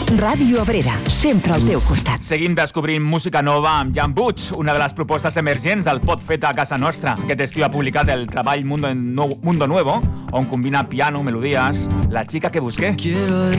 Ràdio Abrera, sempre al teu costat. Seguim descobrint música nova amb Jan Butch, una de les propostes emergents del pop fet a casa nostra. Aquest estiu ha publicat el treball Mundo Nuevo, on combina piano, melodies, La chica que busqué. Quiero